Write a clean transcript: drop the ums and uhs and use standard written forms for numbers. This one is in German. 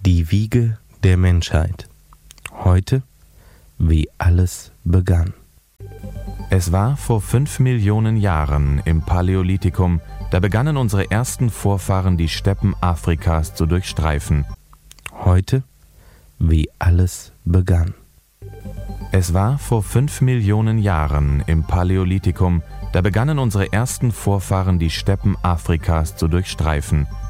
Die Wiege der Menschheit. Heute, wie alles begann. Es war vor 5 Millionen Jahren im Paläolithikum, da begannen unsere ersten Vorfahren die Steppen Afrikas zu durchstreifen. Heute, wie alles begann. Es war vor 5 Millionen Jahren im Paläolithikum, da begannen unsere ersten Vorfahren die Steppen Afrikas zu durchstreifen.